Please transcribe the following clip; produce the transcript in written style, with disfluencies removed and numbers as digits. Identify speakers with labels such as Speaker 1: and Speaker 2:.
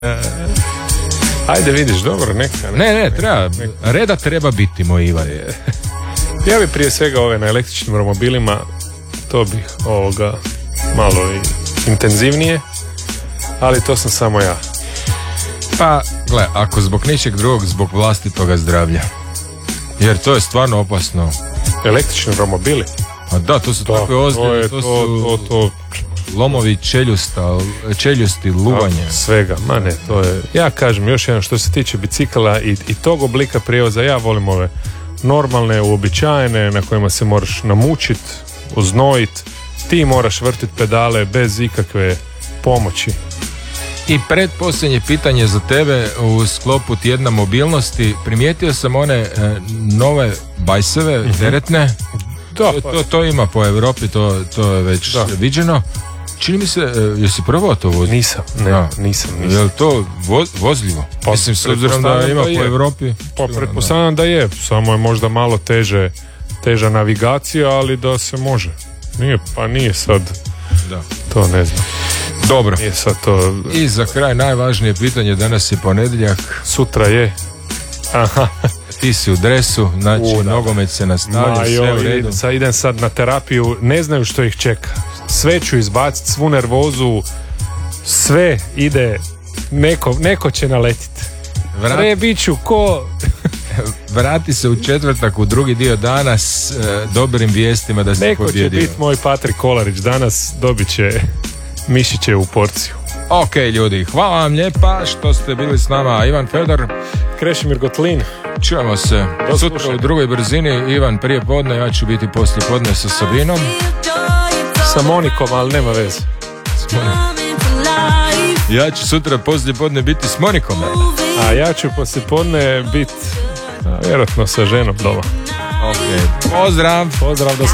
Speaker 1: Ajde vidiš, dobro, neka.
Speaker 2: Ne, treba, reda treba biti, moj Ivan.
Speaker 1: Ja bi prije svega ove na električnim romobilima, to bih malo intenzivnije, ali to sam samo ja.
Speaker 2: Pa, gle, ako zbog ničeg drugog, zbog vlastitoga zdravlja. Jer to je stvarno opasno.
Speaker 1: Električni romobili?
Speaker 2: A da, to su takve ozljede, to lomovi čeljusti, luvanje.
Speaker 1: Svega, to je... Ja kažem još jedan, što se tiče bicikala i tog oblika prijevoza, ja volim ove normalne, uobičajene, na kojima se moraš namučit, oznojit, ti moraš vrtit pedale bez ikakve pomoći.
Speaker 2: I predposljednje pitanje za tebe u sklopu tjedna mobilnosti. Primijetio sam one nove bajseve, teretne.
Speaker 1: Da,
Speaker 2: to ima po Europi, to je već viđeno. Čini mi se, jesi probao to voziti?
Speaker 1: Nisam.
Speaker 2: Je li to vozljivo?
Speaker 1: Pa,
Speaker 2: mislim, s obzirom da ima po Europi.
Speaker 1: Pa pretpostavljam da je, samo je možda malo teža navigacija, ali da se može. Nije sad, to ne znam.
Speaker 2: Dobro.
Speaker 1: Nije sad to...
Speaker 2: I za kraj najvažnije pitanje, danas je ponedjeljak.
Speaker 1: Sutra je. Aha.
Speaker 2: Ti si u dresu, znači nogomet se nastavlja, sve u redu.
Speaker 1: Idem sad na terapiju, ne znaju što ih čeka. Sve ću izbaciti, svu nervozu, sve ide, neko će naletiti. Bit ću ko...
Speaker 2: Vrati se u četvrtak, u drugi dio dana s dobrim vijestima da si pobjedio.
Speaker 1: Neko će biti moj Patrik Kolarić danas, dobit će mišiće u porciju.
Speaker 2: Ok, ljudi, hvala vam lijepa što ste bili s nama. Ivan Fedor,
Speaker 1: Krešimir Gotlin.
Speaker 2: Čujemo se sutra u drugoj brzini. Ivan prije podne, ja ću biti poslije podne sa Sabinom.
Speaker 1: Sa Monikom, ali nema veze.
Speaker 2: Ja ću sutra poslije podne biti s Monikom.
Speaker 1: A ja ću poslije podne biti vjerojatno sa ženom doma.
Speaker 2: Ok, pozdrav.
Speaker 1: Pozdrav do